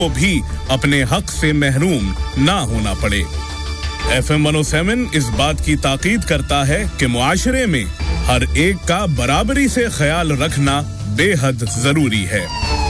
को भी अपने हक से महरूम ना होना पड़े। FM 107 इस बात की ताकीद करता है कि मुआशरे में हर एक का बराबरी से ख्याल रखना बेहद जरूरी है।